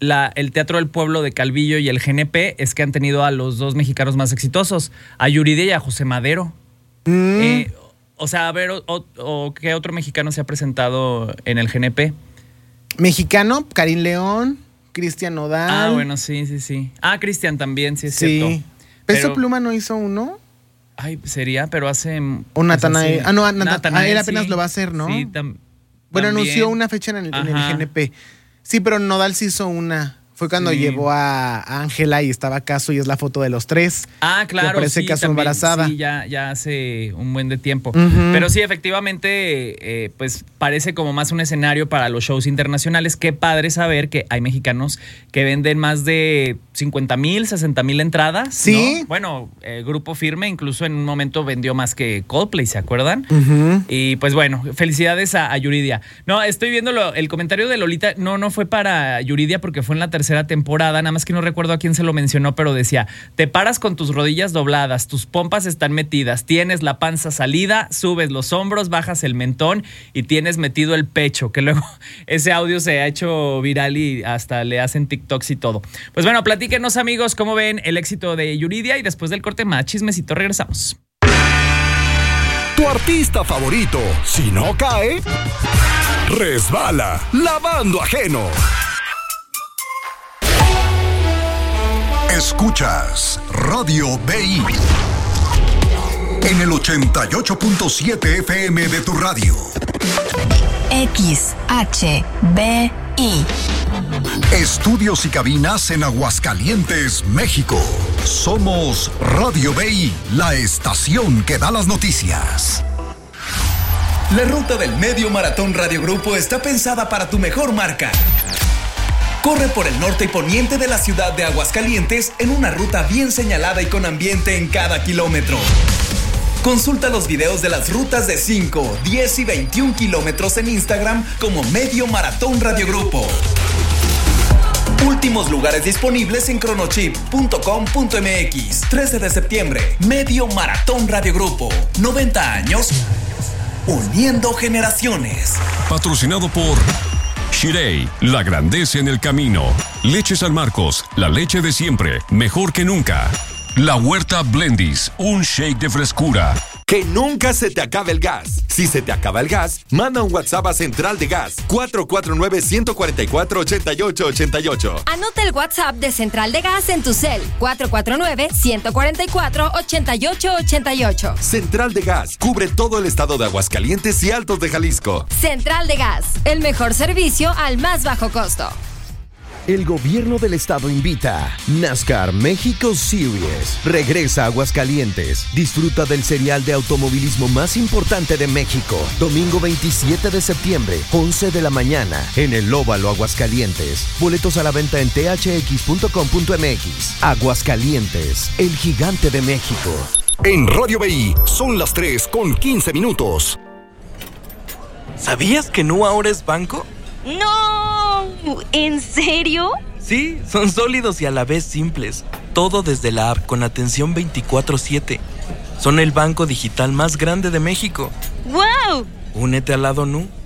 el Teatro del Pueblo de Calvillo y el GNP es que han tenido a los dos mexicanos más exitosos, a Yuridia y a José Madero. O sea, a ver, ¿qué otro mexicano se ha presentado en el GNP? Mexicano, Karim León, Cristian Nodal. Ah, bueno, sí. Ah, Cristian también, sí es cierto. ¿Peso Pluma no hizo uno? Ay, sería, pero hace... O Natanael. Natanael, él apenas sí. lo va a hacer, ¿no? Sí, bueno, anunció una fecha en el GNP. Sí, pero Nodal sí hizo una. Fue cuando llevó a Ángela y estaba Caso y es la foto de los tres. Ah, claro. Que aparece Caso embarazada. Sí, ya hace un buen de tiempo. Pero sí, efectivamente, pues parece como más un escenario para los shows internacionales. Qué padre saber que hay mexicanos que venden más de 50,000, 60,000 entradas. Sí. ¿No? Bueno, Grupo Firme incluso en un momento vendió más que Coldplay, ¿se acuerdan? Y pues bueno, felicidades a Yuridia. No, estoy viendo el comentario de Lolita. No fue para Yuridia porque fue en la tercera temporada, nada más que no recuerdo a quién se lo mencionó, pero decía, te paras con tus rodillas dobladas, tus pompas están metidas, tienes la panza salida, subes los hombros, bajas el mentón y tienes metido el pecho, que luego ese audio se ha hecho viral y hasta le hacen TikToks y todo. Pues bueno, platíquenos amigos, cómo ven el éxito de Yuridia y después del corte más chismecito, regresamos. Tu artista favorito, si no cae, resbala, lavando ajeno. Escuchas Radio BI en el 88.7 FM de tu radio. XHBI. Estudios y cabinas en Aguascalientes, México. Somos Radio BI, la estación que da las noticias. La ruta del Medio Maratón Radio Grupo está pensada para tu mejor marca. Corre por el norte y poniente de la ciudad de Aguascalientes en una ruta bien señalada y con ambiente en cada kilómetro. Consulta los videos de las rutas de 5, 10 y 21 kilómetros en Instagram como Medio Maratón Radio Grupo. Últimos lugares disponibles en cronochip.com.mx. 13 de septiembre, Medio Maratón Radio Grupo. 90 años, uniendo generaciones. Patrocinado por Shirei, la grandeza en el camino. Leche San Marcos, la leche de siempre, mejor que nunca. La Huerta Blendis, un shake de frescura. Que nunca se te acabe el gas. Si se te acaba el gas, manda un WhatsApp a Central de Gas 449-144-8888. Anota el WhatsApp de Central de Gas en tu cel 449-144-8888. Central de Gas cubre todo el estado de Aguascalientes y Altos de Jalisco. Central de Gas, el mejor servicio al más bajo costo. El gobierno del estado invita. NASCAR México Series regresa a Aguascalientes. Disfruta del serial de automovilismo más importante de México. Domingo 27 de septiembre, 11 de la mañana, en el Óvalo Aguascalientes. Boletos a la venta en thx.com.mx. Aguascalientes, el gigante de México. En Radio BI son las 3:15. ¿Sabías que Nu ahora es banco? ¡No! ¿En serio? Sí, son sólidos y a la vez simples. Todo desde la app con atención 24/7. Son el banco digital más grande de México. ¡Wow! Únete al lado Nu.